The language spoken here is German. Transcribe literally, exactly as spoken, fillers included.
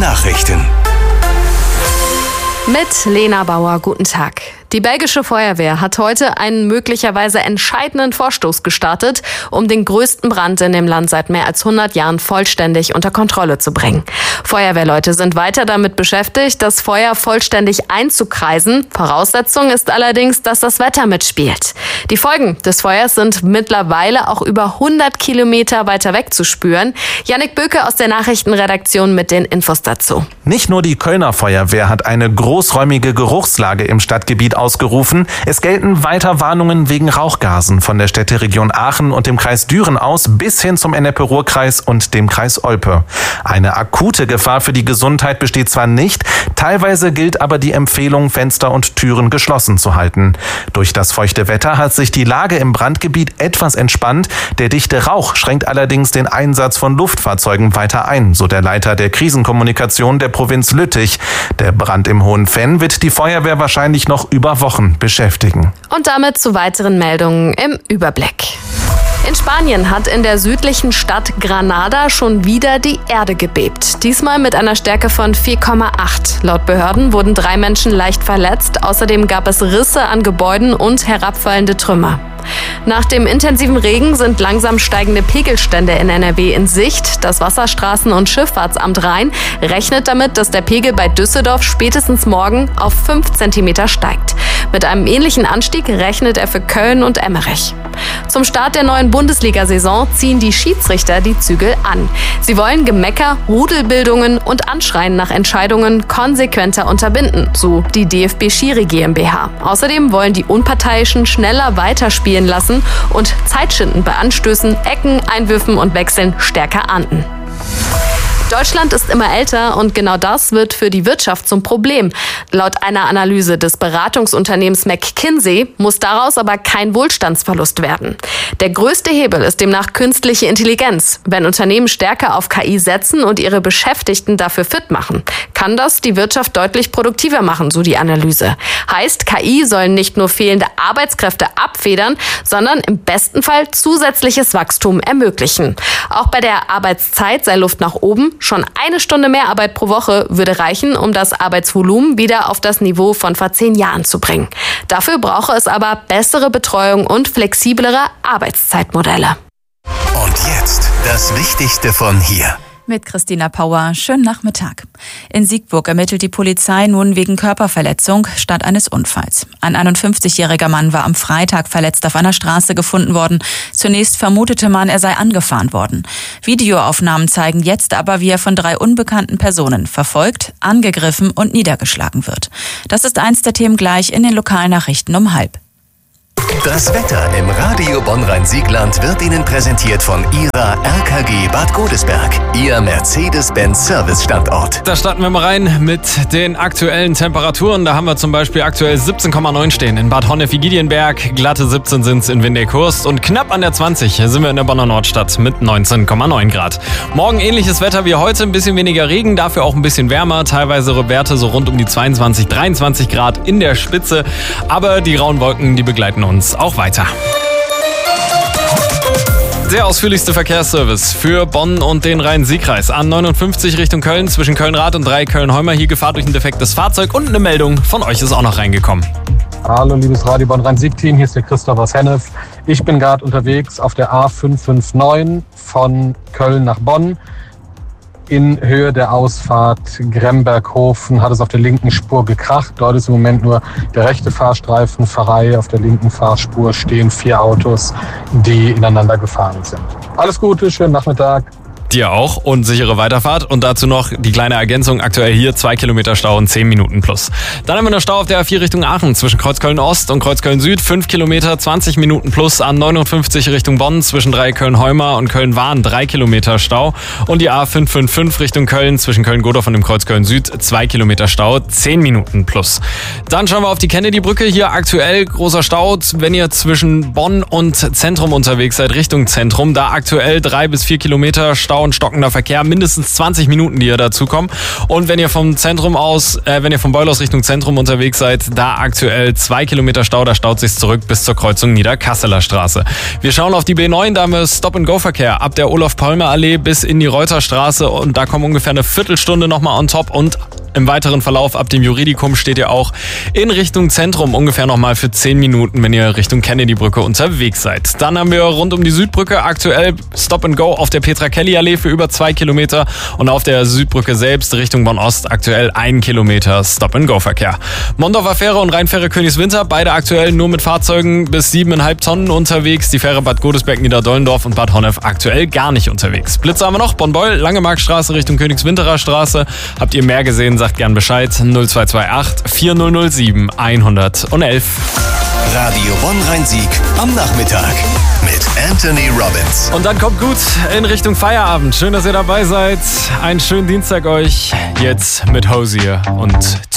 Nachrichten. Mit Lena Bauer, guten Tag. Die belgische Feuerwehr hat heute einen möglicherweise entscheidenden Vorstoß gestartet, um den größten Brand in dem Land seit mehr als hundert Jahren vollständig unter Kontrolle zu bringen. Feuerwehrleute sind weiter damit beschäftigt, das Feuer vollständig einzukreisen. Voraussetzung ist allerdings, dass das Wetter mitspielt. Die Folgen des Feuers sind mittlerweile auch über hundert Kilometer weiter weg zu spüren. Jannik Böke aus der Nachrichtenredaktion mit den Infos dazu. Nicht nur die Kölner Feuerwehr hat eine großräumige Geruchslage im Stadtgebiet ausgerufen. Es gelten weiter Warnungen wegen Rauchgasen von der Städteregion Aachen und dem Kreis Düren aus bis hin zum Ennepe-Ruhr-Kreis und dem Kreis Olpe. Eine akute Gefahr für die Gesundheit besteht zwar nicht, teilweise gilt aber die Empfehlung, Fenster und Türen geschlossen zu halten. Durch das feuchte Wetter hat sich die Lage im Brandgebiet etwas entspannt. Der dichte Rauch schränkt allerdings den Einsatz von Luftfahrzeugen weiter ein, so der Leiter der Krisenkommunikation der Provinz Lüttich. Der Brand im Hohen Venn wird die Feuerwehr wahrscheinlich noch über Wochen beschäftigen. Und damit zu weiteren Meldungen im Überblick. In Spanien hat in der südlichen Stadt Granada schon wieder die Erde gebebt. Diesmal mit einer Stärke von vier Komma acht. Laut Behörden wurden drei Menschen leicht verletzt. Außerdem gab es Risse an Gebäuden und herabfallende Trümmer. Nach dem intensiven Regen sind langsam steigende Pegelstände in N R W in Sicht. Das Wasserstraßen- und Schifffahrtsamt Rhein rechnet damit, dass der Pegel bei Düsseldorf spätestens morgen auf fünf Zentimeter steigt. Mit einem ähnlichen Anstieg rechnet er für Köln und Emmerich. Zum Start der neuen Bundesliga-Saison ziehen die Schiedsrichter die Zügel an. Sie wollen Gemecker, Rudelbildungen und Anschreien nach Entscheidungen konsequenter unterbinden, so die D F B Schiri GmbH. Außerdem wollen die Unparteiischen schneller weiterspielen lassen und Zeitschinden bei Anstößen, Ecken, Einwürfen und Wechseln stärker ahnden. Deutschland ist immer älter und genau das wird für die Wirtschaft zum Problem. Laut einer Analyse des Beratungsunternehmens McKinsey muss daraus aber kein Wohlstandsverlust werden. Der größte Hebel ist demnach künstliche Intelligenz. Wenn Unternehmen stärker auf K I setzen und ihre Beschäftigten dafür fit machen, kann das die Wirtschaft deutlich produktiver machen, so die Analyse. Heißt, K I soll nicht nur fehlende Arbeitskräfte abfedern, sondern im besten Fall zusätzliches Wachstum ermöglichen. Auch bei der Arbeitszeit sei Luft nach oben. Schon eine Stunde mehr Arbeit pro Woche würde reichen, um das Arbeitsvolumen wieder auf das Niveau von vor zehn Jahren zu bringen. Dafür brauche es aber bessere Betreuung und flexiblere Arbeitszeitmodelle. Und jetzt das Wichtigste von hier. Mit Christina Pauer. Schönen Nachmittag. In Siegburg ermittelt die Polizei nun wegen Körperverletzung statt eines Unfalls. Ein einundfünfzigjähriger Mann war am Freitag verletzt auf einer Straße gefunden worden. Zunächst vermutete man, er sei angefahren worden. Videoaufnahmen zeigen jetzt aber, wie er von drei unbekannten Personen verfolgt, angegriffen und niedergeschlagen wird. Das ist eins der Themen gleich in den Lokalnachrichten um halb. Das Wetter im Radio Bonn-Rhein-Siegland wird Ihnen präsentiert von Ihrer R K G Bad Godesberg, Ihr Mercedes-Benz-Service-Standort. Da starten wir mal rein mit den aktuellen Temperaturen. Da haben wir zum Beispiel aktuell siebzehn Komma neun stehen in Bad Honnef-Giedienberg, glatte siebzehn sind es in Windeck-Hurst und knapp an der zwanzig sind wir in der Bonner Nordstadt mit neunzehn Komma neun Grad. Morgen ähnliches Wetter wie heute, ein bisschen weniger Regen, dafür auch ein bisschen wärmer, teilweise Werte so rund um die zweiundzwanzig, dreiundzwanzig Grad in der Spitze, aber die rauen Wolken, die begleiten uns auch weiter. Der ausführlichste Verkehrsservice für Bonn und den Rhein-Sieg-Kreis. A neunundfünfzig Richtung Köln, zwischen Köln-Rath und drei Köln-Heumer. Hier Gefahr durch ein defektes Fahrzeug und eine Meldung von euch ist auch noch reingekommen. Hallo liebes Radio Bonn-Rhein-Sieg-Team, hier ist der Christoph aus Hennef. Ich bin gerade unterwegs auf der A fünf fünf neun von Köln nach Bonn. In Höhe der Ausfahrt Gremberghofen hat es auf der linken Spur gekracht. Dort ist im Moment nur der rechte Fahrstreifen frei. Auf der linken Fahrspur stehen vier Autos, die ineinander gefahren sind. Alles Gute, schönen Nachmittag. Dir auch und sichere Weiterfahrt. Und dazu noch die kleine Ergänzung. Aktuell hier zwei Kilometer Stau und zehn Minuten plus. Dann haben wir noch Stau auf der A vier Richtung Aachen zwischen Kreuzköln Ost und Kreuzköln Süd. fünf Kilometer, zwanzig Minuten plus. A neunundfünfzig Richtung Bonn zwischen drei Köln-Heumer und Köln-Wahn. drei Kilometer Stau. Und die A fünf fünf fünf Richtung Köln zwischen Köln-Godorf und dem Kreuzköln Süd. zwei Kilometer Stau, zehn Minuten plus. Dann schauen wir auf die Kennedy-Brücke. Hier aktuell großer Stau, wenn ihr zwischen Bonn und Zentrum unterwegs seid, Richtung Zentrum. Da aktuell drei bis vier Kilometer Stau Stau und stockender Verkehr. Mindestens zwanzig Minuten, die ihr dazukommen. Und wenn ihr vom Zentrum aus, äh, wenn ihr vom Beul aus Richtung Zentrum unterwegs seid, da aktuell zwei Kilometer Stau, da staut sich's zurück bis zur Kreuzung Niederkasseler Straße. Wir schauen auf die B neun, da haben wir Stop-and-Go-Verkehr ab der Olof-Palme-Allee bis in die Reuterstraße und da kommen ungefähr eine Viertelstunde nochmal on top und im weiteren Verlauf ab dem Juridikum steht ihr auch in Richtung Zentrum ungefähr nochmal für zehn Minuten, wenn ihr Richtung Kennedy-Brücke unterwegs seid. Dann haben wir rund um die Südbrücke aktuell Stop-and-Go auf der Petra-Kelly-Allee für über zwei Kilometer und auf der Südbrücke selbst Richtung Bonn-Ost aktuell ein Kilometer Stop-and-Go-Verkehr. Mondorfer Fähre und Rheinfähre Königswinter, beide aktuell nur mit Fahrzeugen bis siebeneinhalb Tonnen unterwegs. Die Fähre Bad Godesberg, Niederdollendorf und Bad Honnef aktuell gar nicht unterwegs. Blitze haben wir noch, Bonn-Beul, Langemarkstraße Richtung Königswinterer Straße. Habt ihr mehr gesehen, sagt gern Bescheid. null zwei zwei acht vier null null sieben eins null eins. Radio Bonn-Rhein-Sieg am Nachmittag mit Anthony Robbins. Und dann kommt gut in Richtung Feierabend. Schön, dass ihr dabei seid. Einen schönen Dienstag euch. Jetzt mit Hosier und